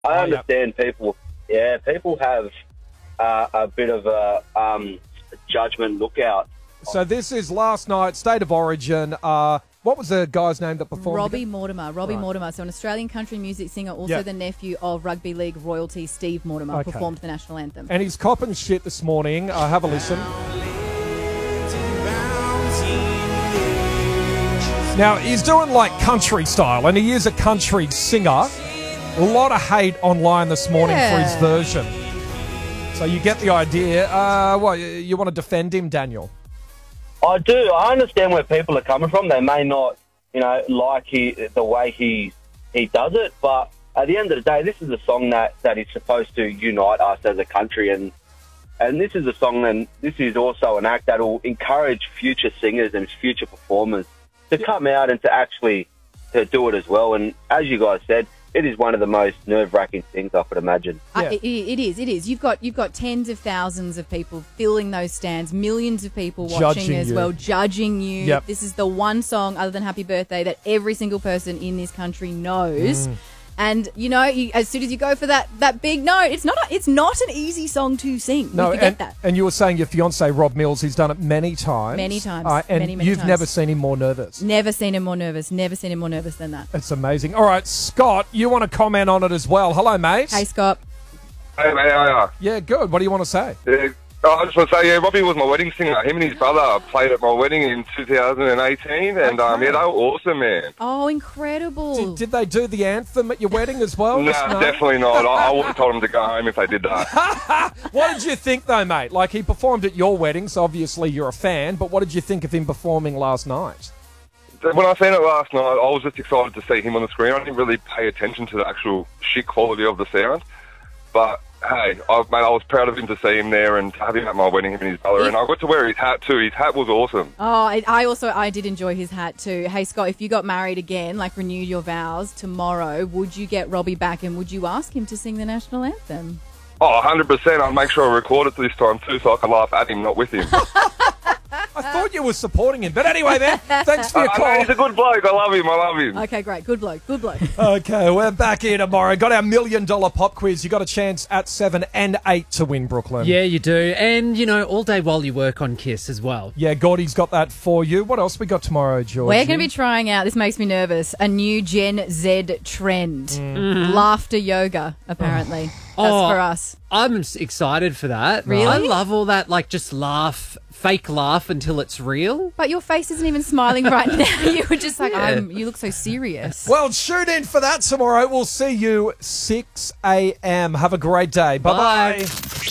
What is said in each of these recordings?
I understand people. Yeah, people have a bit of a judgment lookout. So this is last night, State of Origin. What was the guy's name that performed? Robbie Mortimer. Mortimer. So an Australian country music singer, also the nephew of rugby league royalty Steve Mortimer, performed the national anthem. And he's copping shit this morning. Have a listen. Now, he's doing like country style, and he is a country singer. A lot of hate online this morning for his version. So you get the idea. You want to defend him, Daniel? I do. I understand where people are coming from. They may not, like the way he does it, but at the end of the day, this is a song that is supposed to unite us as a country, and this is a song, and this is also an act that will encourage future singers and future performers to come out and to actually to do it as well. And as you guys said, it is one of the most nerve-wracking things I could imagine. It is. You've got tens of thousands of people filling those stands, millions of people watching judging you. Yep. This is the one song, other than Happy Birthday, that every single person in this country knows. And, as soon as you go for that big note, it's not an easy song to sing. No, you forget that. And you were saying your fiancé, Rob Mills, he's done it many times. Many times. And many you've times. never seen him more nervous. Never seen him more nervous. Never seen him more nervous than that. It's amazing. All right, Scott, you want to comment on it as well. Hello, mate. Hey, Scott. Hey, mate, how are you? Yeah, good. What do you want to say? I just want to say, Robbie was my wedding singer. Him and his brother played at my wedding in 2018, and they were awesome, man. Oh, incredible. Did they do the anthem at your wedding as well? No, definitely not. I wouldn't have told them to go home if they did that. What did you think, though, mate? Like, he performed at your wedding, so obviously you're a fan, but what did you think of him performing last night? When I seen it last night, I was just excited to see him on the screen. I didn't really pay attention to the actual shit quality of the sound, but... Hey, I was proud of him to see him there and to have him at my wedding, him and his brother. And I got to wear his hat too. His hat was awesome. Oh, I did enjoy his hat too. Hey, Scott, if you got married again, like renewed your vows tomorrow, would you get Robbie back and would you ask him to sing the national anthem? Oh, 100%. I'd make sure I record it this time too so I can laugh at him, not with him. I thought you were supporting him. But anyway, man, thanks for your call. He's a good bloke. I love him. Okay, great. Good bloke. Okay, we're back here tomorrow. Got our $1 million pop quiz. You got a chance at 7 and 8 to win, Brooklyn. Yeah, you do. And, all day while you work on KISS as well. Yeah, Gordy's got that for you. What else we got tomorrow, George? We're going to be trying out, this makes me nervous, a new Gen Z trend. Laughter yoga, apparently. That's for us. I'm excited for that. Really? I love all that, just fake laugh until it's real. But your face isn't even smiling right now. You were just like, you look so serious. Well, tune in for that tomorrow. We'll see you 6 a.m. Have a great day. Bye-bye.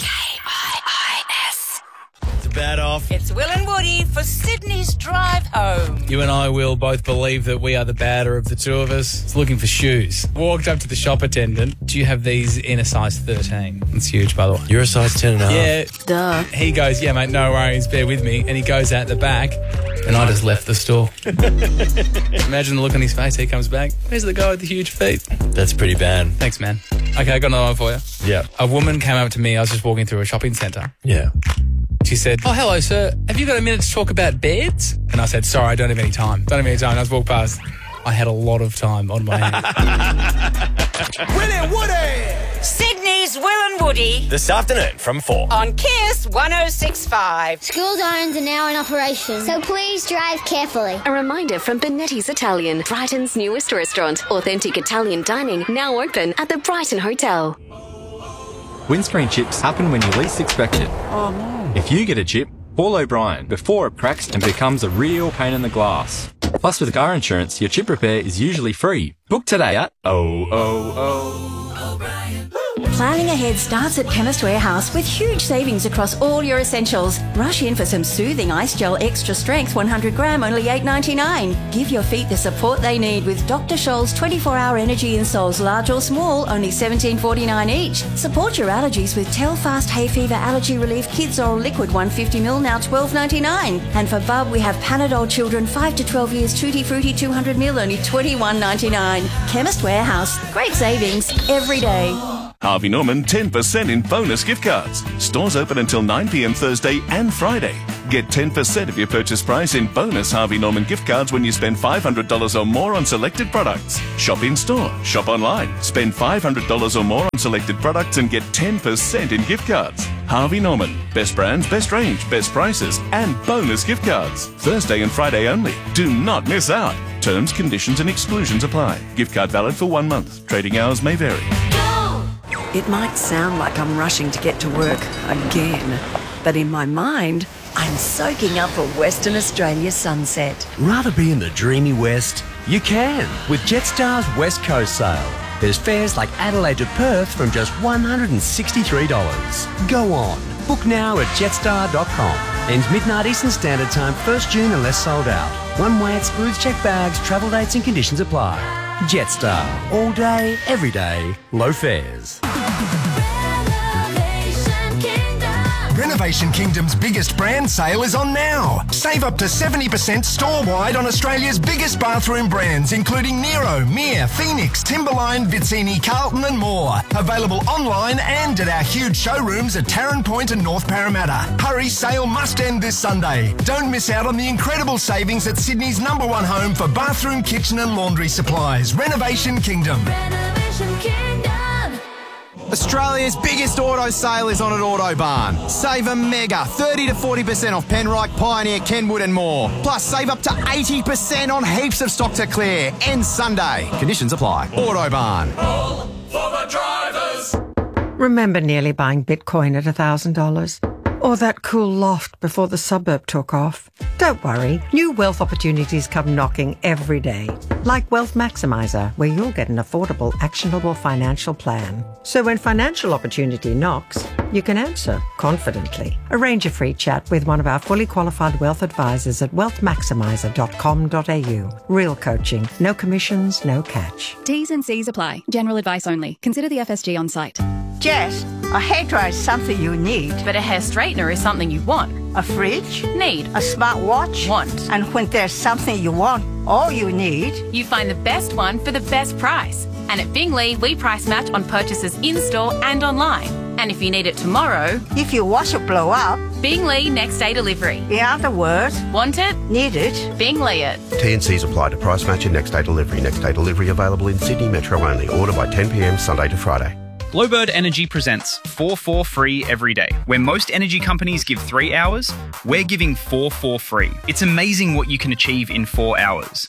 Bad off. It's Will and Woody for Sydney's Drive Home. You and I will both believe that we are the badder of the two of us. It's looking for shoes. Walked up to the shop attendant. Do you have these in a size 13? It's huge, by the way. You're a size 10 and a half. Yeah. Duh. He goes, yeah, mate, no worries, bear with me. And he goes out the back, and I just left the store. Imagine the look on his face. He comes back. Where's the guy with the huge feet? That's pretty bad. Thanks, man. Okay, I got another one for you. Yeah. A woman came up to me. I was just walking through a shopping centre. Yeah. She said, oh, hello, sir. Have you got a minute to talk about beds? And I said, sorry, I don't have any time. And I just walked past. I had a lot of time on my hands. Will and Woody! Sydney's Will and Woody. This afternoon from 4. On KISS 106.5. School zones are now in operation, so please drive carefully. A reminder from Benetti's Italian, Brighton's newest restaurant. Authentic Italian dining now open at the Brighton Hotel. Windscreen chips happen when you least expect it. Oh, no. If you get a chip, call O'Brien before it cracks and becomes a real pain in the glass. Plus, with car insurance, your chip repair is usually free. Book today at O'Brien. Planning ahead starts at Chemist Warehouse with huge savings across all your essentials. Rush in for some soothing ice gel extra strength 100 gram, only $8.99. Give your feet the support they need with Dr. Scholl's 24-hour energy insoles, large or small, only $17.49 each. Support your allergies with Telfast Hay Fever Allergy Relief Kids Oral Liquid 150ml, now $12.99. And for Bub, we have Panadol Children 5 to 12 years Tutti Frutti 200ml, only $21.99. Chemist Warehouse. Great savings every day. Harvey Norman 10% in bonus gift cards. Stores open until 9 p.m. Thursday and Friday. Get 10% of your purchase price in bonus Harvey Norman gift cards when you spend $500 or more on selected products. Shop in store, shop online. Spend $500 or more on selected products and get 10% in gift cards. Harvey Norman. Best brands, best range, best prices, and bonus gift cards. Thursday and Friday only. Do not miss out. Terms, conditions, and exclusions apply. Gift card valid for 1 month. Trading hours may vary. It might sound like I'm rushing to get to work again, but in my mind, I'm soaking up a Western Australia sunset. Rather be in the dreamy West? You can with Jetstar's West Coast sale. There's fares like Adelaide to Perth from just $163. Go on. Book now at jetstar.com. Ends midnight Eastern Standard Time, 1st June unless sold out. One way excludes check bags, travel dates and conditions apply. Jetstar. All day, every day, low fares. Renovation Kingdom's biggest brand sale is on now. Save up to 70% store-wide on Australia's biggest bathroom brands, including Nero, Mir, Phoenix, Timberline, Vizzini, Carlton and more. Available online and at our huge showrooms at Tarrant Point and North Parramatta. Hurry, sale must end this Sunday. Don't miss out on the incredible savings at Sydney's #1 home for bathroom, kitchen and laundry supplies. Renovation Kingdom. Renovation Kingdom. Australia's biggest auto sale is on at Autobarn. Save a mega 30 to 40% off Penrite, Pioneer, Kenwood and more. Plus save up to 80% on heaps of stock to clear. Ends Sunday. Conditions apply. Autobarn. All for the drivers. Remember nearly buying Bitcoin at $1,000? Or that cool loft before the suburb took off? Don't worry, new wealth opportunities come knocking every day. Like Wealth Maximizer, where you'll get an affordable, actionable financial plan. So when financial opportunity knocks, you can answer confidently. Arrange a free chat with one of our fully qualified wealth advisors at wealthmaximizer.com.au. Real coaching, no commissions, no catch. T's and C's apply. General advice only. Consider the FSG on site. Jess, a hairdryer is something you need. But a hair straightener is something you want. A fridge? Need. A smartwatch? Want. And when there's something you want, all you need... You find the best one for the best price. And at Bingley, we price match on purchases in-store and online. And if you need it tomorrow... If your washer blow up... Bingley next day delivery. In other words... Want it? Need it? Bingley it. T&Cs apply to price match and next day delivery. Next day delivery available in Sydney Metro only. Order by 10 p.m. Sunday to Friday. Glowbird Energy presents 4 for free every day. Where most energy companies give 3 hours, we're giving 4 for free. It's amazing what you can achieve in 4 hours.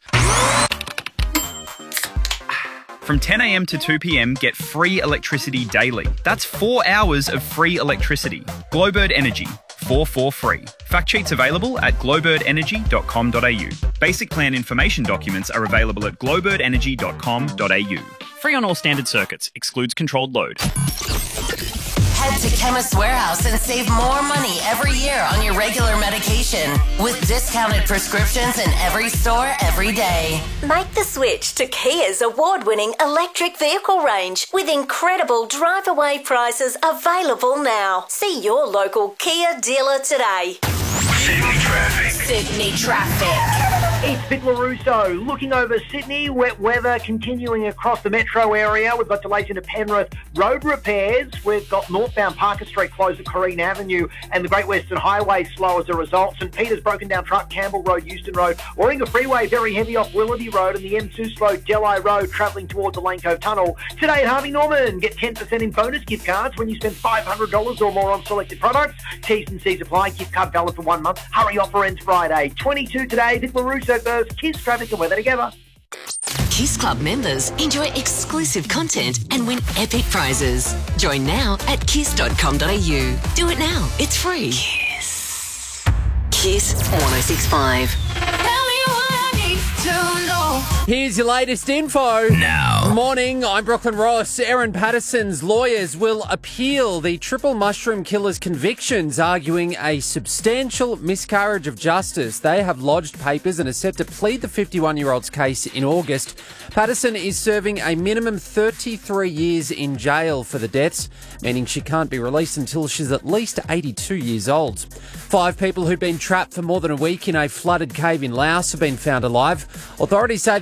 From 10 a.m. to 2 p.m, get free electricity daily. That's 4 hours of free electricity. Glowbird Energy, 4 for free. Fact sheets available at glowbirdenergy.com.au. Basic plan information documents are available at glowbirdenergy.com.au. Free on all standard circuits. Excludes controlled load. Head to Chemist Warehouse and save more money every year on your regular medication with discounted prescriptions in every store every day. Make the switch to Kia's award-winning electric vehicle range with incredible drive-away prices available now. See your local Kia dealer today. Sydney traffic. Sydney traffic. It's Vic LaRusso looking over Sydney. Wet weather continuing across the metro area. We've got delays into Penrith. Road repairs. We've got northbound Parker Street closed at Corrine Avenue and the Great Western Highway slow as a result. St Peter's broken down truck, Campbell Road, Euston Road. Warringah Freeway very heavy off Willoughby Road and the M2 slow Delhi Road travelling towards the Lane Cove Tunnel. Today at Harvey Norman, get 10% in bonus gift cards when you spend $500 or more on selected products. T's and C's apply. Gift card valid for 1 month. Hurry offer ends Friday. 22 today. Vic LaRusso first. Kiss traffic and weather together. Kiss Club members enjoy exclusive content and win epic prizes. Join now at kiss.com.au. Do it now. It's free. Kiss. Kiss 106.5. Here's your latest info. Now. Morning, I'm Brooklyn Ross. Erin Patterson's lawyers will appeal the triple mushroom killer's convictions, arguing a substantial miscarriage of justice. They have lodged papers and are set to plead the 51-year-old's case in August. Patterson is serving a minimum 33 years in jail for the deaths, meaning she can't be released until she's at least 82 years old. 5 people who'd been trapped for more than a week in a flooded cave in Laos have been found alive. Authorities say there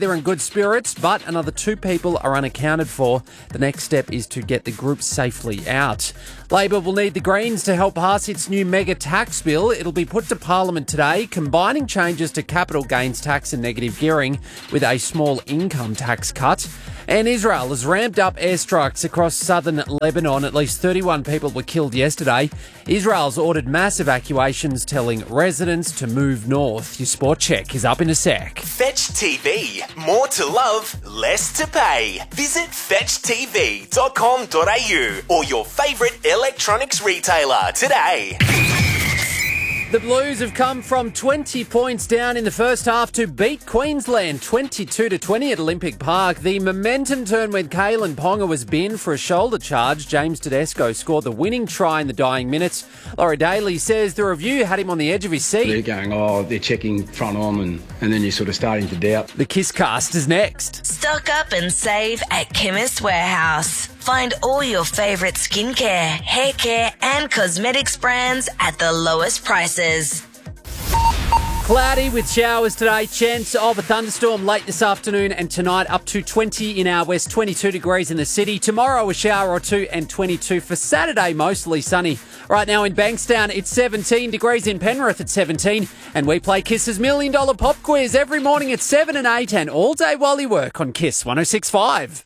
weather and good spirits, but another 2 people are unaccounted for. The next step is to get the group safely out. Labor will need the Greens to help pass its new mega tax bill. It'll be put to Parliament today, combining changes to capital gains tax and negative gearing with a small income tax cut. And Israel has ramped up airstrikes across southern Lebanon. At least 31 people were killed yesterday. Israel's ordered mass evacuations, telling residents to move north. Your sport check is up in a sec. Fetch TV. More to love, less to pay. Visit fetchtv.com.au or your favourite electronics retailer today. The Blues have come from 20 points down in the first half to beat Queensland 22-20 at Olympic Park. The momentum turned when Kalen Ponga was binned for a shoulder charge. James Tedesco scored the winning try in the dying minutes. Laurie Daly says the review had him on the edge of his seat. They're going, they're checking front on, and then you're sort of starting to doubt. The Kiss Cast is next. Stock up and save at Chemist Warehouse. Find all your favourite skincare, hair care and cosmetics brands at the lowest prices. Cloudy with showers today. Chance of a thunderstorm late this afternoon and tonight, up to 20 in our west, 22 degrees in the city. Tomorrow a shower or two and 22 for Saturday, mostly sunny. Right now in Bankstown, it's 17 degrees in Penrith at 17. And we play Kiss's $1 Million Pop Quiz every morning at 7 and 8 and all day while you work on Kiss 106.5.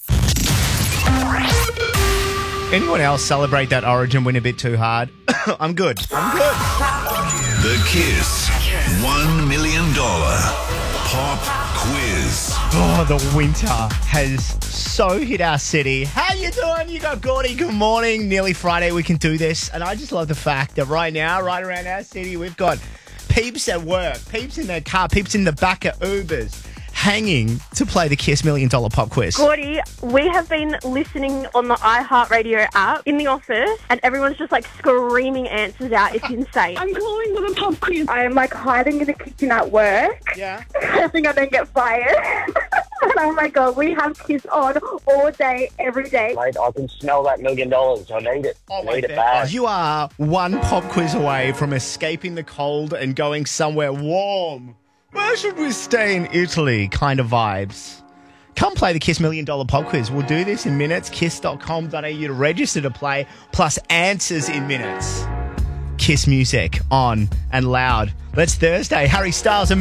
Anyone else celebrate that Origin win a bit too hard? I'm good. The Kiss $1 Million Pop Quiz. Oh, the winter has so hit our city. How you doing? You got Gordy. Good morning. Nearly Friday. We can do this. And I just love the fact that right now, right around our city, we've got peeps at work, peeps in their car, peeps in the back of Ubers, hanging to play the Kiss $1 Million Pop Quiz. Gordy, we have been listening on the iHeartRadio app in the office and everyone's just like screaming answers out. It's insane. I'm calling with a pop quiz. I am like hiding in the kitchen at work. Yeah. I think I don't get fired. Oh my God, we have Kiss on all day, every day. Mate, I can smell that $1 million. I need it. I need it bad. You are one pop quiz away from escaping the cold and going somewhere warm. Where should we stay in Italy? Kind of vibes. Come play the Kiss $1 Million Pop Quiz. We'll do this in minutes. Kiss.com.au to register to play, plus answers in minutes. Kiss music on and loud. Let's Thursday. Harry Styles and